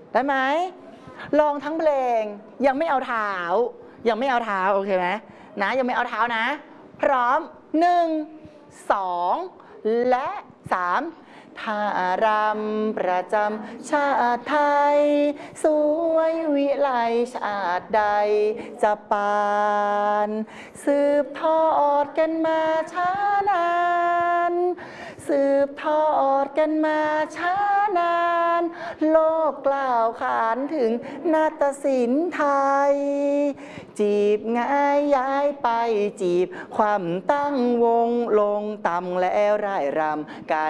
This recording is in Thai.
ได้ไหมลองทั้งเพลงยังไม่เอาเท้าโอเคไหมนะยังไม่เอาเท้านะพร้อม1 2และ3ท่ารำประจำชาติไทยสวยวิไลชาติใดจะปานสืบทอดกันมาช้านานสืบทอดกันมาช้านานโลกกล่าวขานถึงนาฏศิลป์ไทยจีบง่ายย้ายไปจีบความตั้งวงลงต่ำแล้วร่ายรำการ